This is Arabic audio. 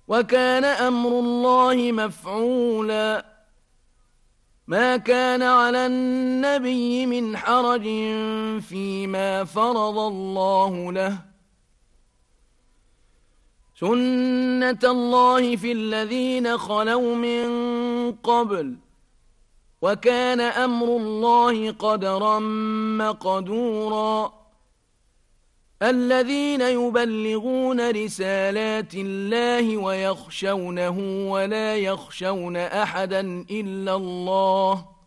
وكان أمر الله مفعولا ما كان على النبي من حرج فيما فرض الله له سنة الله في الذين خلوا من قبل وكان أمر الله قدرا مقدورا الذين يبلغون رسالات الله ويخشونه ولا يخشون أحدا إلا الله